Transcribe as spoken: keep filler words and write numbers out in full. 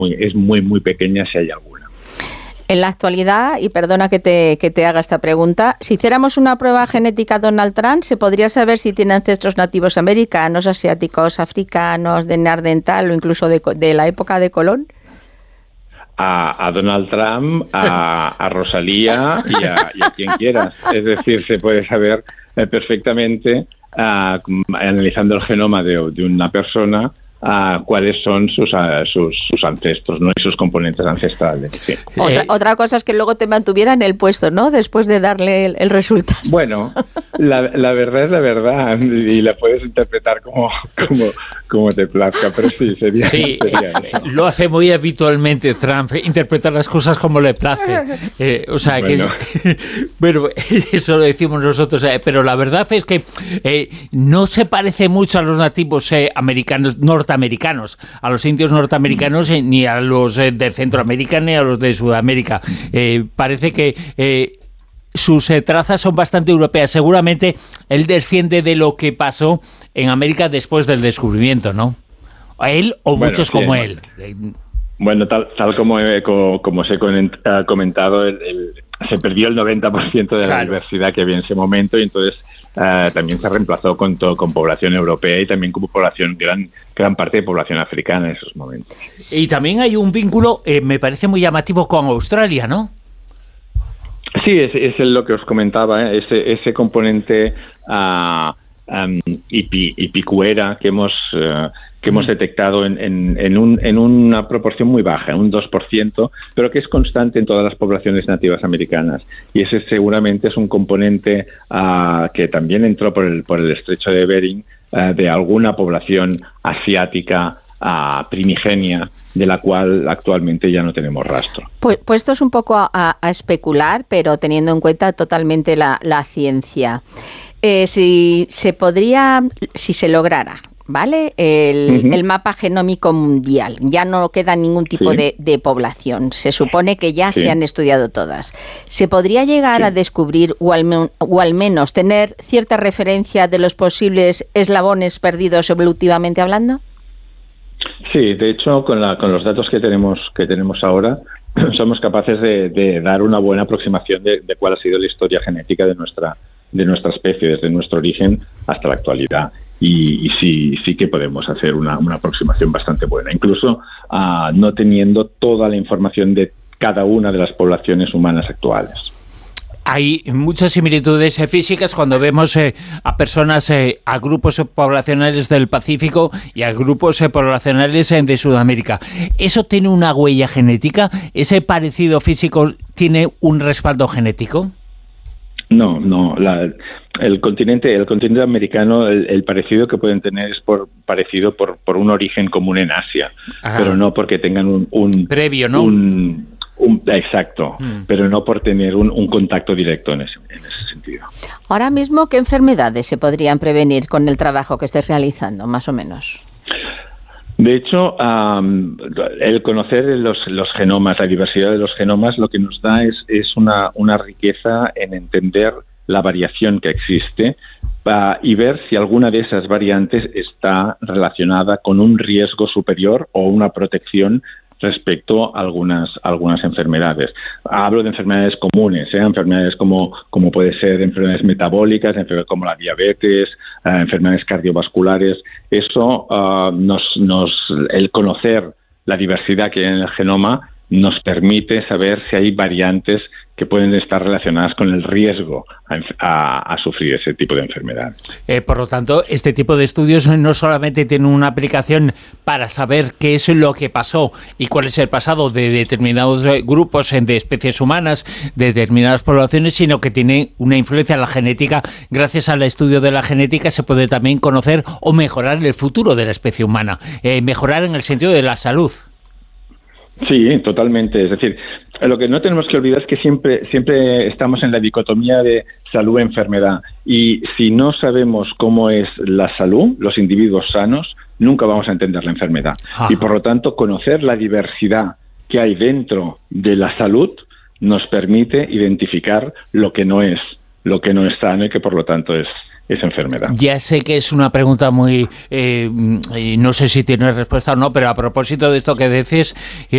muy, es muy, muy pequeña si hay alguna. En la actualidad, y perdona que te, que te haga esta pregunta, si hiciéramos una prueba genética a Donald Trump, ¿se podría saber si tiene ancestros nativos americanos, asiáticos, africanos, de Neandertal o incluso de, de la época de Colón? A, a Donald Trump, a, a Rosalía y a, y a quien quieras. Es decir, se puede saber eh, perfectamente, uh, analizando el genoma de, de una persona, a cuáles son sus, a, sus sus ancestros, ¿no? Y sus componentes ancestrales. Sí. Otra, otra cosa es que luego te mantuviera en el puesto, ¿no? Después de darle el, el resultado. Bueno, la, la verdad es la verdad y la puedes interpretar como como, como te plazca, pero sí, sería... Sí, sería lo hace muy habitualmente Trump, interpretar las cosas como le place. Eh, o sea, bueno. que... bueno, eso lo decimos nosotros, eh, pero la verdad es que eh, no se parece mucho a los nativos eh, americanos, norteamericanos, americanos, a los indios norteamericanos eh, ni a los eh, de Centroamérica ni a los de Sudamérica. Eh, parece que eh, sus eh, trazas son bastante europeas. Seguramente él desciende de lo que pasó en América después del descubrimiento, ¿no? Él o bueno, muchos sí, como él. Bueno, tal, tal como, eh, como, como os he comentado, el, el, se perdió el noventa por ciento de la claro. diversidad que había en ese momento y entonces Uh, también se reemplazó con, todo, con población europea y también con población gran gran parte de población africana en esos momentos. Y también hay un vínculo, eh, me parece muy llamativo, con Australia, ¿no? Sí, es, es lo que os comentaba, ¿eh? ese, ese componente uh, um, ipi, ipicuera que hemos uh, que hemos detectado en, en, en, un, en una proporción muy baja, un dos por ciento, pero que es constante en todas las poblaciones nativas americanas. Y ese seguramente es un componente uh, que también entró por el, por el estrecho de Bering uh, de alguna población asiática uh, primigenia, de la cual actualmente ya no tenemos rastro. Pues, pues esto es un poco a, a especular, pero teniendo en cuenta totalmente la, la ciencia. Eh, si se podría, si se lograra, ¿vale? El, uh-huh. el mapa genómico mundial. Ya no queda ningún tipo sí. de, de población. Se supone que ya sí. se han estudiado todas. ¿Se podría llegar sí. a descubrir o al, o al menos tener cierta referencia de los posibles eslabones perdidos evolutivamente hablando? Sí, de hecho, con, la, con los datos que tenemos que tenemos ahora, somos capaces de, de dar una buena aproximación de, de cuál ha sido la historia genética de nuestra de nuestra especie, desde nuestro origen hasta la actualidad. Y, y sí, sí que podemos hacer una, una aproximación bastante buena, incluso uh, no teniendo toda la información de cada una de las poblaciones humanas actuales. Hay muchas similitudes eh, físicas cuando vemos eh, a personas, eh, a grupos poblacionales del Pacífico y a grupos eh, poblacionales eh, de Sudamérica. ¿Eso tiene una huella genética? ¿Ese parecido físico tiene un respaldo genético? No, no. La, el continente, el continente americano, el, el parecido que pueden tener es por parecido por, por un origen común en Asia, Ajá. pero no porque tengan un, un previo, ¿no? Un, un, exacto, mm. pero no por tener un, un contacto directo en ese, en ese sentido. Ahora mismo, ¿qué enfermedades se podrían prevenir con el trabajo que estés realizando, más o menos? De hecho, um, el conocer los, los genomas, la diversidad de los genomas, lo que nos da es, es una, una riqueza en entender la variación que existe uh, y ver si alguna de esas variantes está relacionada con un riesgo superior o una protección respecto a algunas, algunas enfermedades. Hablo de enfermedades comunes, ¿eh? enfermedades como, como puede ser enfermedades metabólicas, enfermedades como la diabetes, eh, enfermedades cardiovasculares. Eso, uh, nos, nos, el conocer la diversidad que hay en el genoma nos permite saber si hay variantes que pueden estar relacionadas con el riesgo a, a, a sufrir ese tipo de enfermedad. Eh, por lo tanto, este tipo de estudios no solamente tienen una aplicación para saber qué es lo que pasó y cuál es el pasado de determinados grupos de especies humanas, de determinadas poblaciones, sino que tiene una influencia en la genética. Gracias al estudio de la genética se puede también conocer o mejorar el futuro de la especie humana, eh, mejorar en el sentido de la salud. Sí, totalmente. Es decir, lo que no tenemos que olvidar es que siempre, siempre estamos en la dicotomía de salud-enfermedad. Y si no sabemos cómo es la salud, los individuos sanos, nunca vamos a entender la enfermedad. Ajá. Y por lo tanto, conocer la diversidad que hay dentro de la salud nos permite identificar lo que no es, lo que no es sano y que por lo tanto es esa enfermedad. Ya sé que es una pregunta muy... Eh, no sé si tiene respuesta o no, pero a propósito de esto que dices...